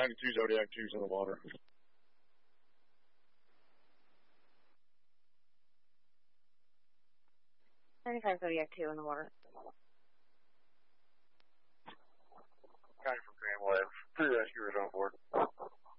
92 Zodiac 2's in the water. 95 Zodiac 2 in the water. County from Grand Wave. 3 rescuers on board.